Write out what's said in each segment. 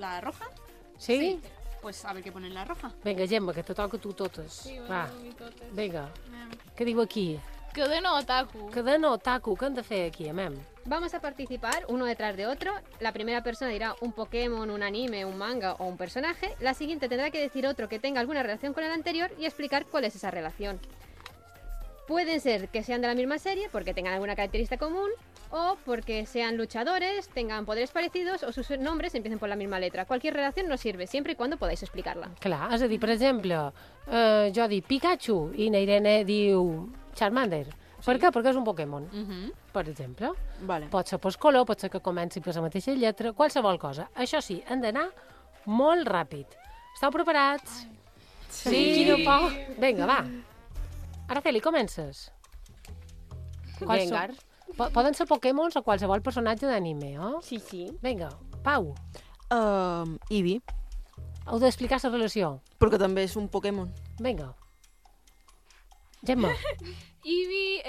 la roja. Sí? Pues a ver qué pone en la roja. Vinga, Gemma, que te toca a tu totes. Sí, Va, totes. vinga. Què diu aquí? Cadena otaku. Cadena otaku, què hem de fer aquí, amem? Vamos a participar uno detrás de otro. La primera persona dirá un Pokémon, un anime, un manga o un personaje. La siguiente tendrá que decir otro que tenga alguna relación con el anterior y explicar cuál es esa relación. Pueden ser que sean de la misma serie porque tengan alguna característica común, o porque sean luchadores, tengan poderes parecidos o sus nombres empiecen por la misma letra. Cualquier relación nos sirve, siempre y cuando podáis explicarla. Clar, és a dir, per exemple, jo dic Pikachu i na Irene diu Charmander. Per què? Perquè és un Pokémon, per exemple. Vale. Pot ser per color, pot ser que comenci per la mateixa lletra, qualsevol cosa. Això sí, hem d'anar molt ràpid. Esteu preparats? Sí. Quina por. Vinga, va. Araceli, comences. Gengar. Poden ser Pokémons o qualsevol personatge d'anime, oh? Sí, sí. Vinga, Pau, Eevee, heu d'explicar la relació. perquè també és un Pokémon. Vinga. Gemma, Eevee,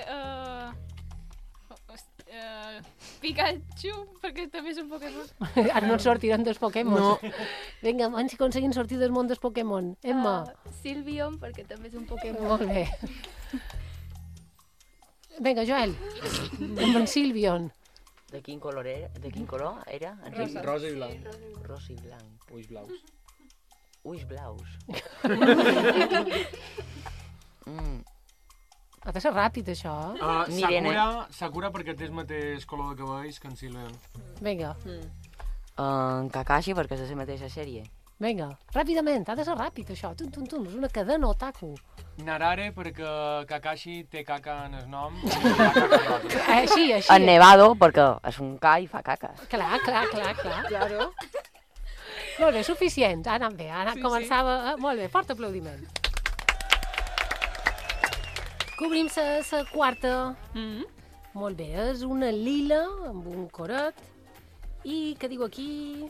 Pikachu, perquè també és un Pokémon. ara no ens sortiran dos Pokémons. No. Vinga, abans si aconseguim sortir del món dels Pokémon. Emma, Sylveon, perquè també és un Pokémon. molt bé. Vinga, Joel, amb en Sylveon. De quin color era? Enric? Rosa i blanc. Rosa i blanc. Ulls blaus. Ulls blaus. Ha de ser ràpid, això. Mirena. Sakura perquè té el mateix color de cabells que en Sylveon. Vinga, Kakashi perquè és la mateixa sèrie. vinga, ràpidament, ha de ser ràpid, això. Tum, tum, tum, és una cadena otaku. Narare perquè Kakashi té caca en el nom. Així, així. En Nevado perquè és un ca i fa caques. Clar. Claro. Molt bé, suficient. Ha anat bé, ara començava... Molt bé, fort aplaudiment. Cobrim la quarta. Molt bé, és una lila amb un coret. I què diu aquí?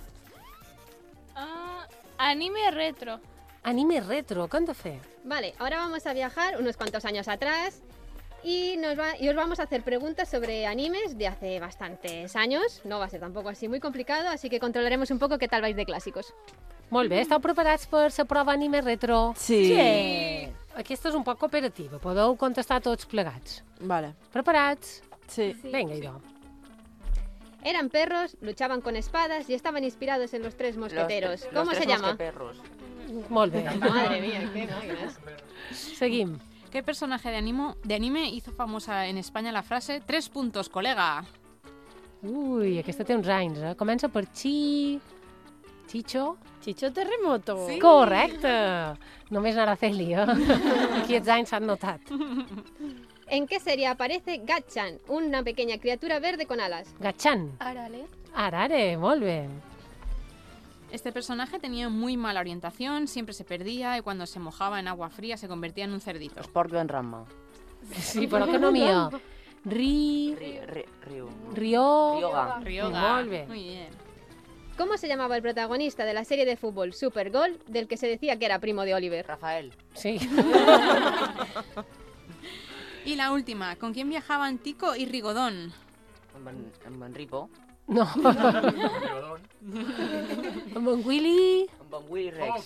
Anime retro. Anime retro, què hem de fer? Vale, ahora vamos a viajar unos cuantos años atrás y os vamos a hacer preguntas sobre animes de hace bastantes años. No va a ser tampoco así muy complicado, así que controlaremos un poco qué tal vais de clásicos. Molt bé, esteu preparats per la prova anime retro? Sí. Aquesta és un poc cooperativa, podeu contestar tots plegats. Vale. Preparats? Sí. Vinga, idò. Eran perros, luchaban con espadas y estaban inspirados en los tres mosqueteros. ¿Cómo Los se tres llama? mosqueperros. Molt bé. Madre mía, qué máquinas. Seguim. ¿Qué personaje de anime hizo famosa en España la frase 3 puntos, colega? Ui, aquesta té uns anys, eh? Comença per Chicho? Chicho Terremoto. Sí. Correcte! Només Araceli, eh? Aquí els anys s'han notat. ¿En qué serie aparece Gatchan, una pequeña criatura verde con alas? Gatchan. Arale. Arare, molt bé. Este personaje tenía muy mala orientación, siempre se perdía y cuando se mojaba en agua fría se convertía en un cerdito. Esport ben Rama. Sí, però que no m'hi ha. Riu. Ryoga. Ryoga. Molt bé. Muy bien. ¿Cómo se llamaba el protagonista de la serie de fútbol Supergol, del que se decía que era primo de Oliver? Rafael. Sí. Y la última, ¿con quién viajaban Tico y Rigodón? Amb en Ripo. No. Amb en Willy. Amb en Willy Rex.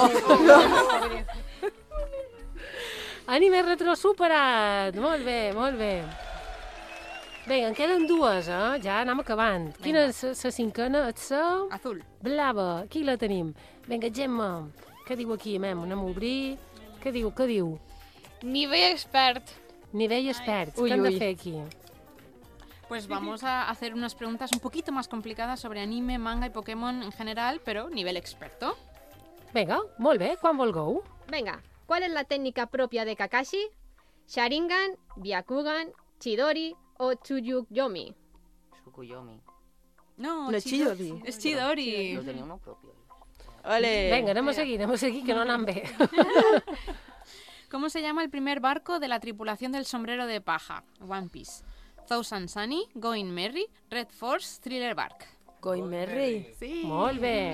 Anime retro superat. Molt bé, molt bé. Vinga, en queden dues, eh? Ja anem acabant. Quina és la cinquena? És la Azul. blava. Aquí la tenim. Vinga, Gemma. Què diu aquí, mem? Anem a obrir. Què diu? Nivell expert. Nivell experts. Ui, Què hem de ui. fer aquí? Pues vamos a hacer unas preguntas un poquito más complicadas sobre anime, manga y Pokémon en general, pero nivel experto. Vinga, molt bé. Quan vulgueu? Venga, ¿cuál es la técnica propia de Kakashi? ¿Sharingan, Byakugan, Chidori o Tsukuyomi? Tsukuyomi. No, No es Chidori. Es Chidori. No tenia uno propio. Ole. Vinga, anem a seguir, que no anem bé. ¿Cómo se llama el primer barco de la tripulación del sombrero de paja? One Piece. Thousand Sunny, Going Merry, Red Force, Thriller Bark. Going Merry. Sí. Molt bé.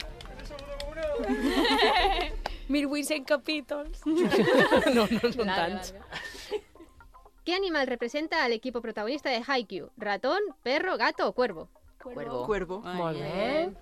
1800 capítols. No són tants. ¿Qué animal representa al equipo protagonista de Haikyuu? ¿Ratón, perro, gato o cuervo? Cuervo. Cuervo. Muy Molt bien. bé.